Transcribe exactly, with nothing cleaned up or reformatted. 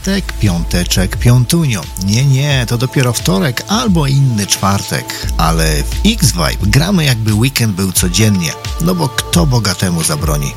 czwartek, piąteczek, piątunio. Nie, nie, to dopiero wtorek albo inny czwartek. Ale w X-Vibe gramy jakby weekend był codziennie. No bo kto bogatemu zabroni?